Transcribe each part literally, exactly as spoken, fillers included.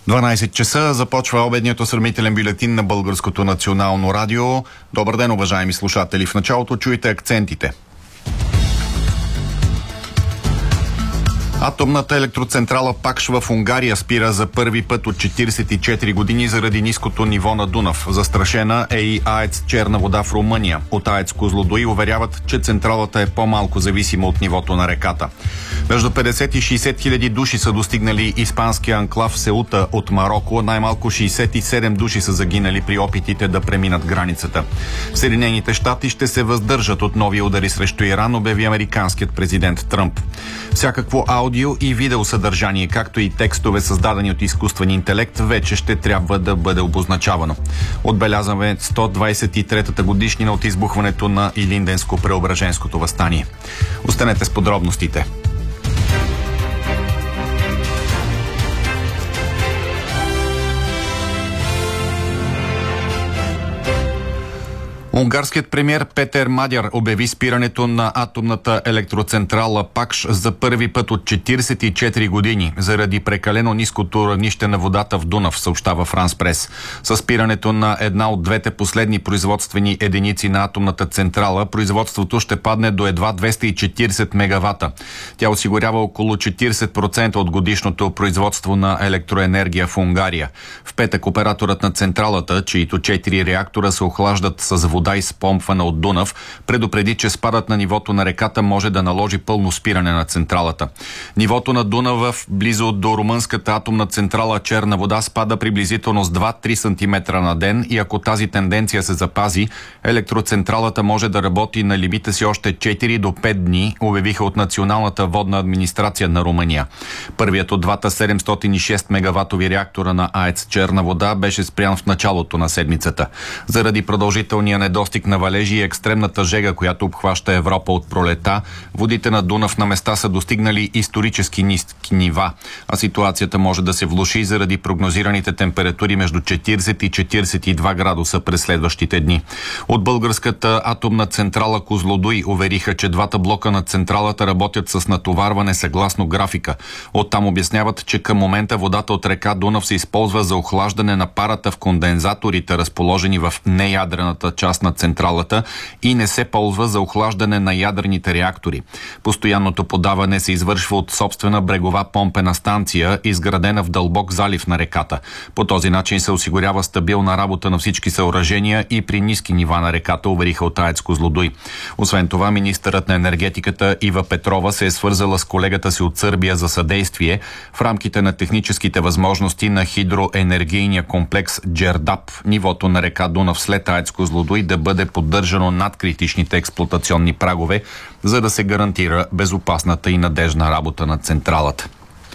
дванайсет часа започва обедният осведомителен бюлетин на Българското национално радио. Добър ден, уважаеми слушатели. В началото чуйте акцентите. Атомната електроцентрала Пакш в Унгария спира за първи път от четирийсет и четири години заради ниското ниво на Дунав. Застрашена е и АЕЦ Черна вода в Румъния. От АЕЦ Козлодуй уверяват, че централата е по-малко зависима от нивото на реката. Между петдесет и шейсет хиляди души са достигнали испанския анклав Сеута от Мароко. Най-малко шейсет и седем души са загинали при опитите да преминат границата. В Съединените щати ще се въздържат от нови удари срещу Иран, обяви американският президент Тръмп. Всякакво аудио и видеосъдържание, както и текстове, създадени от изкуствен интелект, вече ще трябва да бъде обозначавано. Отбелязваме сто двайсет и третата годишнина от избухването на Илинденско-Преображенското въстание. Останете с подробностите. Унгарският премиер Петер Мадяр обяви спирането на атомната електроцентрала Пакш за първи път от четирийсет и четири години заради прекалено ниското равнище на водата в Дунав, съобщава Франс Прес. С спирането на една от двете последни производствени единици на атомната централа, производството ще падне до едва двеста и четирийсет мегавата. Тя осигурява около четирийсет процента от годишното производство на електроенергия в Унгария. В петък операторът на централата, чието четири реактора се охлаждат с вода и спомпвана от Дунав, предупреди, че спадът на нивото на реката може да наложи пълно спиране на централата. Нивото на Дунав близо до румънската атомна централа Черна вода спада приблизително с два-три сантиметра на ден и ако тази тенденция се запази, електроцентралата може да работи на лимита си още четири до пет дни, обявиха от Националната водна администрация на Румъния. Първият от двата седемстотин и шест мегаватови реактора на АЕЦ Черна вода беше спрян в началото на седмицата. Заради продължителния недостиг на валежи и екстремната жега, която обхваща Европа от пролета, водите на Дунав на места са достигнали исторически ниски нива, а ситуацията може да се влоши заради прогнозираните температури между четирийсет и четирийсет и два градуса през следващите дни. От българската атомна централа Козлодуй увериха, че двата блока на централата работят с натоварване съгласно графика. Оттам обясняват, че към момента водата от река Дунав се използва за охлаждане на парата в кондензаторите, разположени в неядрената част на централата и не се ползва за охлаждане на ядрените реактори. Постоянното подаване се извършва от собствена брегова помпена станция, изградена в дълбок залив на реката. По този начин се осигурява стабилна работа на всички съоръжения и при ниски нива на реката, увериха от АЕЦ Козлодуй. Освен това, министърът на енергетиката Ива Петрова се е свързала с колегата си от Сърбия за съдействие в рамките на техническите възможности на хидроенергийния комплекс Джердап, нивото на река Дунав след АЕЦ Козлодуй да бъде поддържано над критичните експлоатационни прагове, за да се гарантира безопасната и надежна работа на централата.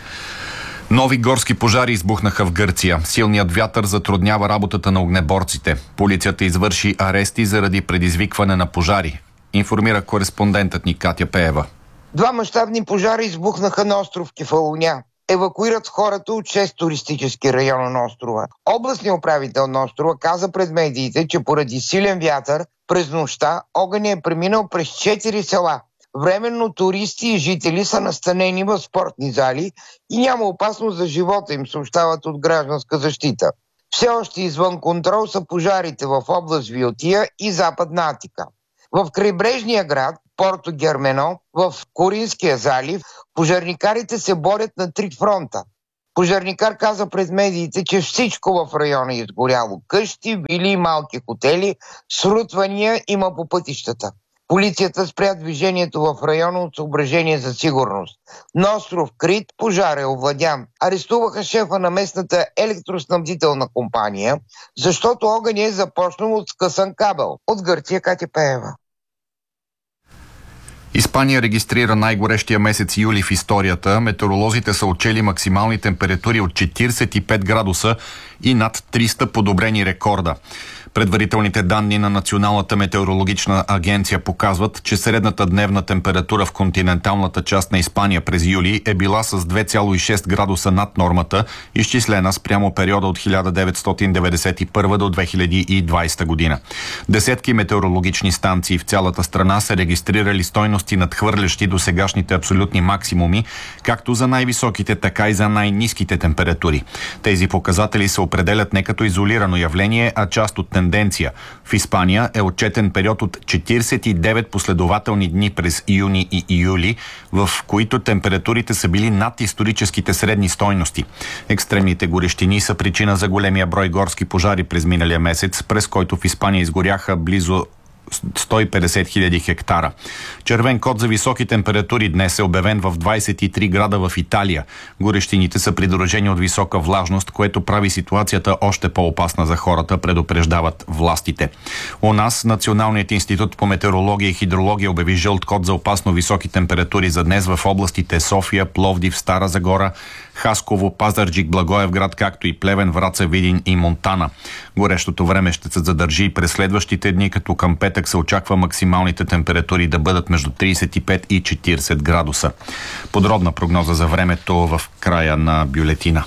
Нови горски пожари избухнаха в Гърция. Силният вятър затруднява работата на огнеборците. Полицията извърши арести заради предизвикване на пожари, информира кореспондентът ни Катя Пеева. Два мащабни пожара избухнаха на остров Кефалоня. Евакуират хората от шест туристически района на острова. Областният управител на острова каза пред медиите, че поради силен вятър през нощта огънят е преминал през четири села. Временно туристи и жители са настанени в спортни зали и няма опасност за живота им, съобщават от Гражданска защита. Все още извън контрол са пожарите в област Виотия и Западна Атика. В крайбрежния град Порто Гермено, в Коринския залив, пожарникарите се борят на три фронта. Пожарникар каза пред медиите, че всичко в района е изгоряло. Къщи, вили и малки хотели, срутвания има по пътищата. Полицията спря движението в района от съображение за сигурност. На остров Крит пожар е овладян. Арестуваха шефа на местната електроснабдителна компания, защото огън е започнал от скъсан кабел. От Гърция, Катя Пеева. Испания регистрира най-горещия месец юли в историята. Метеоролозите са отчели максимални температури от четирийсет и пет градуса и над триста подобрени рекорда. Предварителните данни на Националната метеорологична агенция показват, че средната дневна температура в континенталната част на Испания през юли е била с две цяло и шест градуса над нормата, изчислена спрямо периода от хиляда деветстотин деветдесет и първа до две хиляди и двадесета година. Десетки метеорологични станции в цялата страна са регистрирали стойности надхвърлящи до сегашните абсолютни максимуми, както за най-високите, така и за най-ниските температури. Тези показатели се определят не като изолирано явление, а част от тенденция. В Испания е отчетен период от четиридесет и девет последователни дни през юни и юли, в които температурите са били над историческите средни стойности. Екстремните горещини са причина за големия брой горски пожари през миналия месец, през който в Испания изгоряха близо сто и петдесет хиляди хектара. Червен код за високи температури днес е обявен в двадесет и три града в Италия. Горещините са придружени от висока влажност, което прави ситуацията още по-опасна за хората, предупреждават властите. У нас Националният институт по метеорология и хидрология обяви жълт код за опасно високи температури за днес в областите София, Пловдив, Стара Загора, Хасково, Пазарджик, Благоевград, както и Плевен, Враца, Видин и Монтана. Горещото време ще се задържи и през следващите дни, като към петък се очаква максималните температури да бъдат между тридесет и пет и четиридесет градуса. Подробна прогноза за времето в края на бюлетина.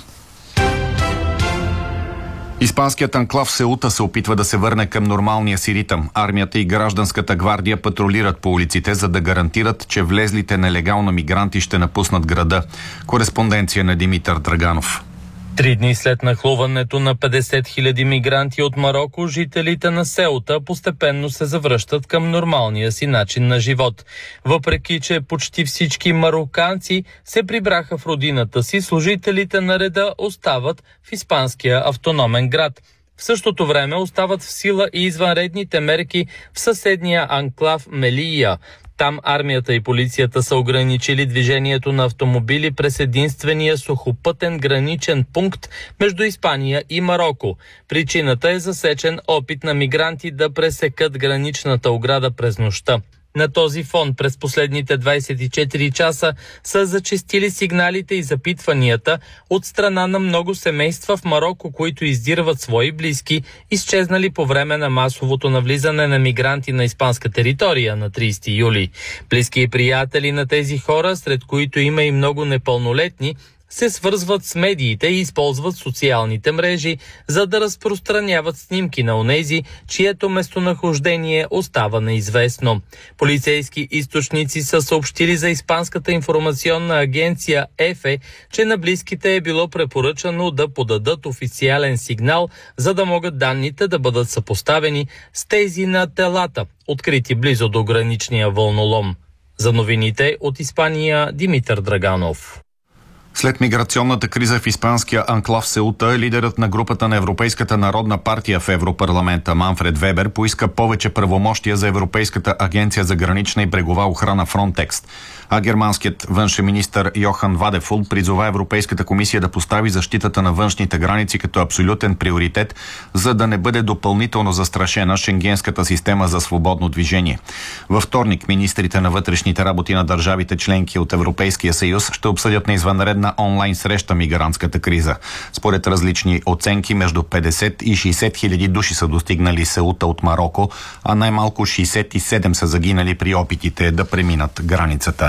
Испанският анклав Сеута се опитва да се върне към нормалния си ритъм. Армията и гражданската гвардия патрулират по улиците, за да гарантират, че влезлите нелегално мигранти ще напуснат града. Кореспонденция на Димитър Драганов. Три дни след нахлуването на петдесет хиляди мигранти от Мароко, жителите на Сеута постепенно се завръщат към нормалния си начин на живот. Въпреки че почти всички мароканци се прибраха в родината си, служителите на реда остават в испанския автономен град. В същото време остават в сила и извънредните мерки в съседния анклав Мелия. Там армията и полицията са ограничили движението на автомобили през единствения сухопътен граничен пункт между Испания и Мароко. Причината е засечен опит на мигранти да пресекат граничната ограда през нощта. На този фон през последните двадесет и четири часа са зачестили сигналите и запитванията от страна на много семейства в Мароко, които издирват свои близки, изчезнали по време на масовото навлизане на мигранти на испанска територия на тридесети юли. Близки и приятели на тези хора, сред които има и много непълнолетни, се свързват с медиите и използват социалните мрежи, за да разпространяват снимки на онези, чието местонахождение остава неизвестно. Полицейски източници са съобщили за испанската информационна агенция ЕФЕ, че на близките е било препоръчано да подадат официален сигнал, за да могат данните да бъдат съпоставени с тези на телата, открити близо до граничния вълнолом. За новините от Испания, Димитър Драганов. След миграционната криза в испанския анклав Сеута, лидерът на групата на Европейската народна партия в Европарламента Манфред Вебер поиска повече правомощия за Европейската агенция за гранична и брегова охрана Фронтекс. А германският външен министър Йохан Вадефул призова Европейската комисия да постави защитата на външните граници като абсолютен приоритет, за да не бъде допълнително застрашена шенгенската система за свободно движение. Във вторник министрите на вътрешните работи на държавите членки от Европейския съюз ще обсъдят на извънредна онлайн среща мигрантската криза. Според различни оценки, между петдесет и шейсет хиляди души са достигнали Сеута от Мароко, а най-малко шейсет и седем са загинали при опитите да преминат границата.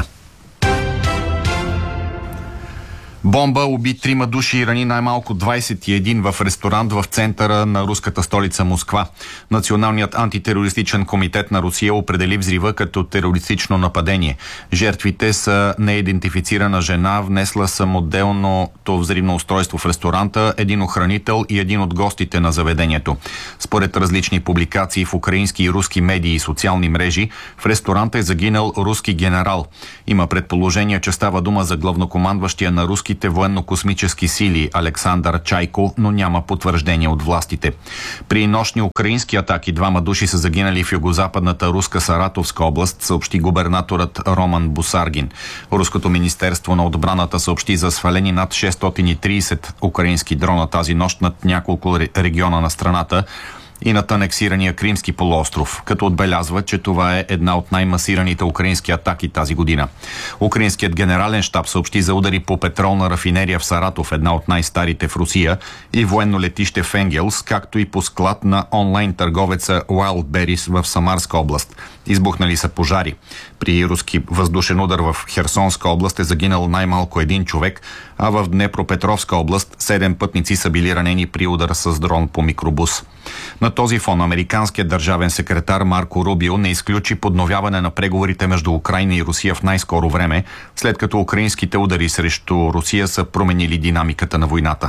Бомба уби трима души и рани най-малко двадесет и един в ресторант в центъра на руската столица Москва. Националният антитерористичен комитет на Русия определи взрива като терористично нападение. Жертвите са неидентифицирана жена, внесла самоделното взривно устройство в ресторанта, един охранител и един от гостите на заведението. Според различни публикации в украински и руски медии и социални мрежи, в ресторанта е загинал руски генерал. Има предположение, че става дума за главнокомандващия на руски военно-космически сили Александър Чайко, но няма потвърждение от властите. При нощни украински атаки двама души са загинали в югозападната руска Саратовска област, съобщи губернаторът Роман Бусаргин. Руското министерство на отбраната съобщи за свалени над шестстотин и тридесет украински дрона тази нощ над няколко региона на страната. и над анексирания Кримски полуостров, като отбелязва, че това е една от най-масираните украински атаки тази година. Украинският генерален щаб съобщи за удари по петролна рафинерия в Саратов, една от най-старите в Русия, и военно летище в Енгелс, както и по склад на онлайн търговеца Wildberries в Самарска област. Избухнали са пожари. При руски въздушен удар в Херсонска област е загинал най-малко един човек, а в Днепропетровска област седем пътници са били ранени при удар с дрон по микробус. На този фон американският държавен секретар Марко Рубио не изключи подновяване на преговорите между Украйна и Русия в най-скоро време, след като украинските удари срещу Русия са променили динамиката на войната.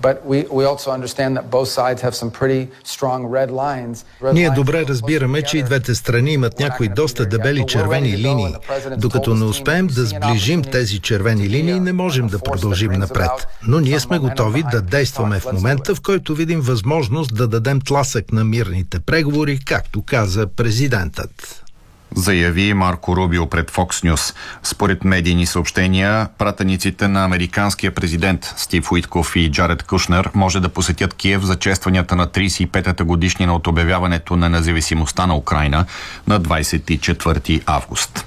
Ние добре разбираме, че и двете страни имат някои доста дебели червени линии. Докато не успеем да сближим тези червени линии, не можем да продължим напред. Но ние сме готови да действаме в момента, в който видим възможност да дадем тласък на мирните преговори, както каза президентът. Заяви Марко Рубио пред Fox News. Според медийни съобщения, пратениците на американския президент Стив Уитков и Джаред Кушнер може да посетят Киев за честванията на тридесет и петата годишнина от обявяването на независимостта на Украйна на двадесет и четвърти август.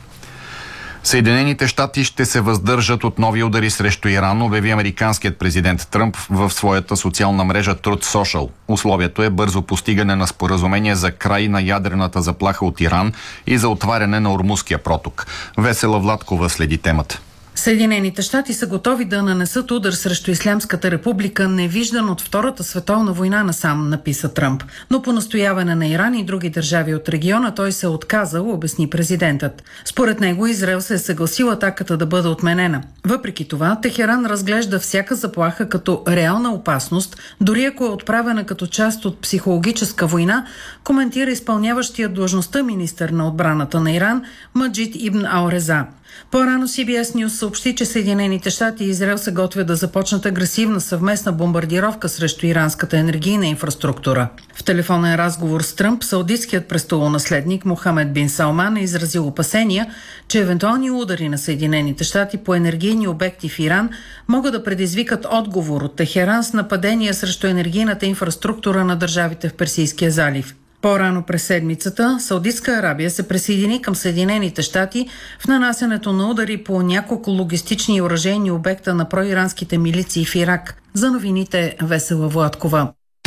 Съединените щати ще се въздържат от нови удари срещу Иран, обяви американският президент Тръмп в своята социална мрежа Truth Social. Условието е бързо постигане на споразумение за край на ядрената заплаха от Иран и за отваряне на Ормузския проток. Весела Владкова следи темата. Съединените щати са готови да нанесат удар срещу Ислямската република, невиждан от Втората световна война насам, написа Тръмп. Но по настояване на Иран и други държави от региона той се е отказал, обясни президентът. Според него Израел се е съгласил атаката да бъде отменена. Въпреки това, Техеран разглежда всяка заплаха като реална опасност, дори ако е отправена като част от психологическа война, коментира изпълняващия длъжността министър на отбраната на Иран Маджид Ибн Ал-Реза. По-рано Си Би Ес News съобщи, че Съединените щати и Израел се готвят да започнат агресивна съвместна бомбардировка срещу иранската енергийна инфраструктура. В телефонен разговор с Тръмп, саудитският престолонаследник Мохамед бин Салман е изразил опасения, че евентуални удари на Съединените щати по енергийни обекти в Иран могат да предизвикат отговор от Техеран с нападения срещу енергийната инфраструктура на държавите в Персийския залив. По-рано през седмицата Саудитска Арабия се присъедини към Съединените щати в нанасянето на удари по няколко логистични и оръжейни обекта на проиранските милиции в Ирак. За новините Весела Владкова.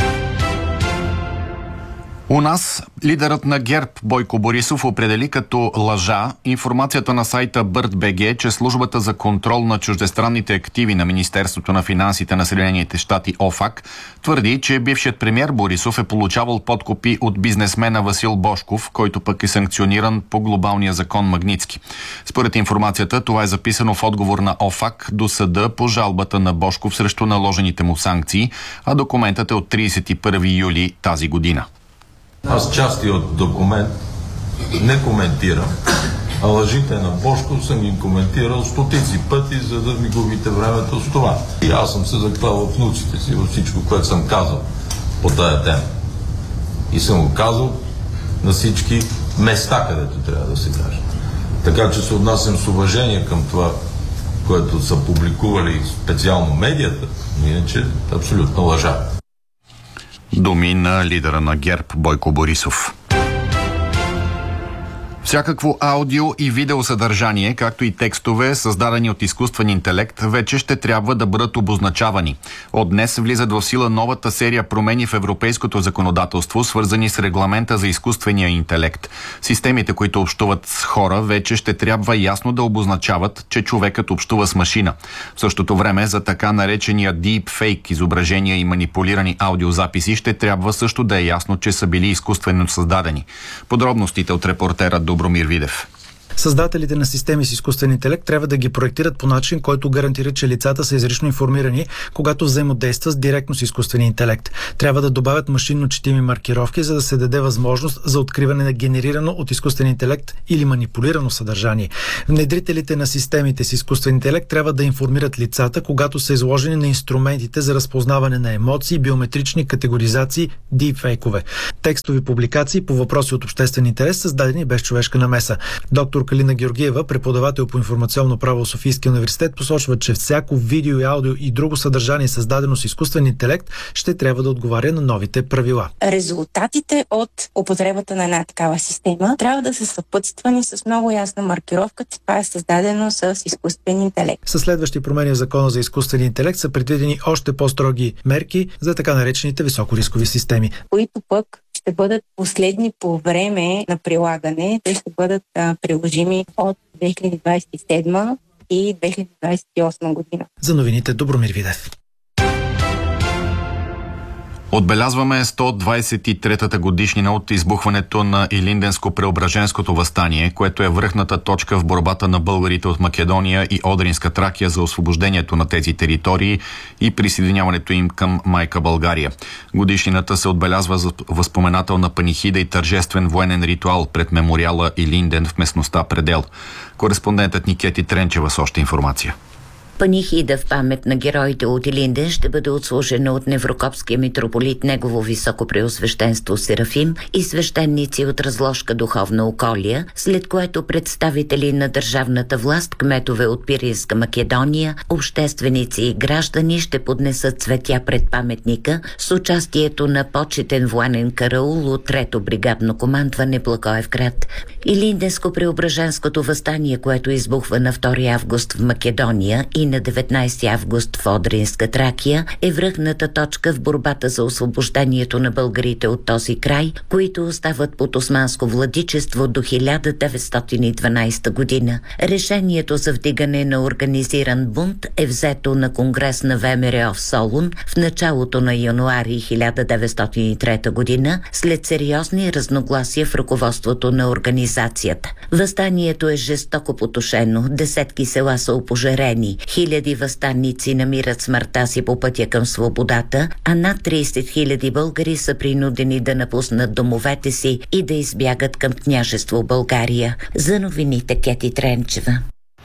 У нас лидерът на ГЕРБ Бойко Борисов определи като лъжа информацията на сайта Бърд.бг, че службата за контрол на чуждестранните активи на Министерството на финансите на Съединените щати ОФАК твърди, че бившият премиер Борисов е получавал подкупи от бизнесмена Васил Божков, който пък е санкциониран по глобалния закон Магнитски. Според информацията, това е записано в отговор на ОФАК до съда по жалбата на Божков срещу наложените му санкции, а документът е от тридесет и първи юли тази година. Аз части от документ не коментирам, а лъжите на Божков съм ги коментирал стотици пъти, за да ми губите времето с това. И аз съм се заклал в внуците си във всичко, което съм казал по тая тема. И съм го казал на всички места, където трябва да се каже. Така че се отнасям с уважение към това, което са публикували специално медията, иначе абсолютно лъжа. Думи на лидера на ГЕРБ Бойко Борисов. Всякакво аудио и видеосъдържание, както и текстове, създадени от изкуствен интелект, вече ще трябва да бъдат обозначавани. От днес влизат в сила новата серия промени в европейското законодателство, свързани с регламента за изкуствения интелект. Системите, които общуват с хора, вече ще трябва ясно да обозначават, че човекът общува с машина. В същото време за така наречения deepfake изображения и манипулирани аудиозаписи ще трябва също да е ясно, че са били изкуствено създадени. Подробностите от репортера Добромир Видев. Създателите на системи с изкуствен интелект трябва да ги проектират по начин, който гарантира, че лицата са изрично информирани, когато взаимодействат директно с изкуствения интелект. Трябва да добавят машинно четими маркировки, за да се даде възможност за откриване на генерирано от изкуствен интелект или манипулирано съдържание. Внедрителите на системите с изкуствен интелект трябва да информират лицата, когато са изложени на инструментите за разпознаване на емоции, биометрични категоризации, дипфейкове. Текстови публикации по въпроси от обществен интерес, създадени без човешка намеса. Доктор Калина Георгиева, преподавател по информационно право в Софийския университет, посочва, че всяко видео и аудио и друго съдържание, създадено с изкуствен интелект, ще трябва да отговаря на новите правила. Резултатите от употребата на една такава система трябва да са съпътствани с много ясна маркировка, че това е създадено с изкуствен интелект. Със следващи промени в Закона за изкуствен интелект са предвидени още по-строги мерки за така наречените високорискови системи, които пък ще бъдат последни по време на прилагане. Те ще бъдат а, приложими от две хиляди двадесет и седма и две хиляди двадесет и осма година. За новините Добромир Видев. Отбелязваме сто двадесет и третата годишнина от избухването на Илинденско-Преображенското въстание, което е връхната точка в борбата на българите от Македония и Одринска Тракия за освобождението на тези територии и присъединяването им към майка България. Годишнината се отбелязва за възпоменателна панихида и тържествен военен ритуал пред мемориала Илинден в местността Предел. Кореспондентът ни Кети Тренчева с още информация. Панихида в памет на героите от Илинден ще бъде отслужена от Неврокопския митрополит Негово Високопреосвещенство Серафим и свещеници от разложка Духовна Околия, след което представители на държавната власт, кметове от Пиринска Македония, общественици и граждани ще поднесат цветя пред паметника с участието на почетен военен караул от трето бригадно командване Благоевград. Илинденско-Преображенското въстание, което избухва на втори август в Македония и на деветнадесети август в Одринска Тракия, е връхната точка в борбата за освобождението на българите от този край, които остават под османско владичество до хиляда деветстотин и дванадесета година. Решението за вдигане на организиран бунт е взето на конгрес на ВМРО в Солун в началото на януари хиляда деветстотин и трета година, след сериозни разногласия в ръководството на организацията. Въстанието е жестоко потушено, десетки села са опожарени, хиляди въстанници намират смъртта си по пътя към свободата, а над тридесет хиляди българи са принудени да напуснат домовете си и да избягат към княжество България. За новините Кети Тренчева.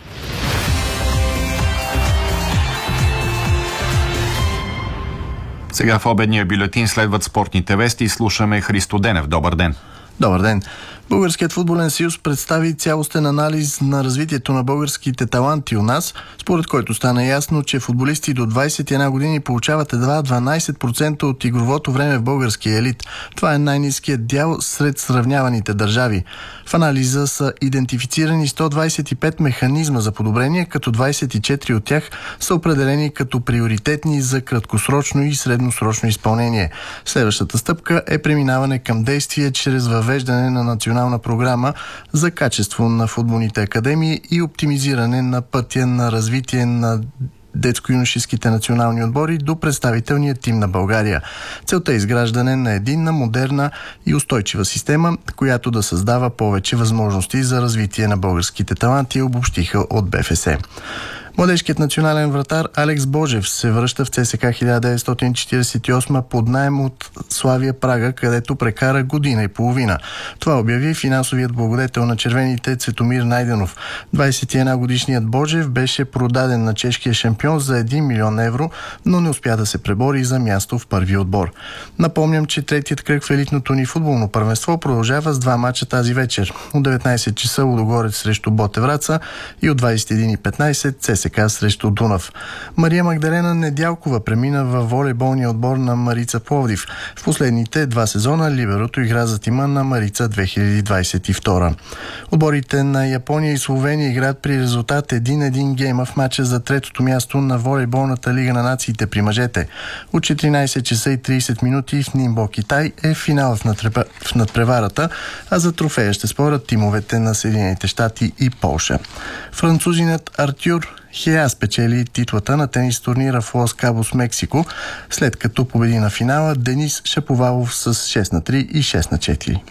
Сега в обедния бюлетин следват спортните вести и слушаме Христо Денев. Добър ден! Добър ден! Българският футболен съюз представи цялостен анализ на развитието на българските таланти у нас, според който стана ясно, че футболисти до двадесет и една години получават едва дванадесет процента от игровото време в българския елит. Това е най-ниският дял сред сравняваните държави. В анализа са идентифицирани сто двадесет и пет механизма за подобрение, като двадесет и четири от тях са определени като приоритетни за краткосрочно и средносрочно изпълнение. Следващата стъпка е преминаване към действие чрез въвеждане на национална програма за качество на футболните академии и оптимизиране на пътя на развитие на детско-юношеските национални отбори до представителния тим на България. Целта е изграждане на единна, модерна и устойчива система, която да създава повече възможности за развитие на българските таланти, обобщиха от БФС. Младежкият национален вратар Алекс Божев се връща в ЦСКА хиляда деветстотин четиридесет и осма под наем от Славия Прага, където прекара година и половина. Това обяви финансовият благодетел на червените Цветомир Найденов. двадесет и една годишният Божев беше продаден на чешкия шампион за един милион евро, но не успя да се пребори за място в първи отбор. Напомням, че третият кръг в елитното ни футболно първенство продължава с два мача тази вечер. От деветнадесет часа Лудогорец срещу Ботевраца и от двадесет и една и петнадесет ЦСКА срещу Дунав. Мария Магдалена Недялкова премина във волейболния отбор на Марица Пловдив. В последните два сезона либерото игра за тима на Марица две хиляди двадесет и втора. Отборите на Япония и Словения играят при резултат един-един гейма в матча за третото място на волейболната лига на нациите при мъжете. От четиринадесет часа и тридесет минути в Нимбо, Китай е финал в, натрепа... в надпреварата, а за трофея ще спорят тимовете на Съединените щати и Полша. Французинът Артюр Хеа спечели титлата на тенис турнира в Лос Кабос, Мексико, след като победи на финала Денис Шаповалов с шест на три и шест на четири.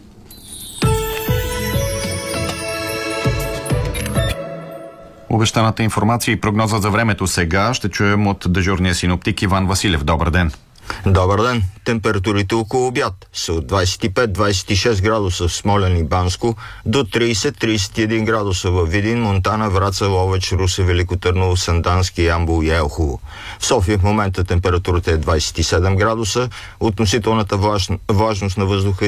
Обещаната информация и прогноза за времето сега ще чуем от дежурния синоптик Иван Василев. Добър ден! Добър ден! Температурите около обяд са от двадесет и пет до двадесет и шест градуса в Смолян и Банско, до тридесет до тридесет и един градуса в Видин, Монтана, Враца, Ловеч, Русе, Велико Търново, Сандански, Ямбол и Елхово. В София в момента температурата е двадесет и седем градуса, относителната влажност на въздуха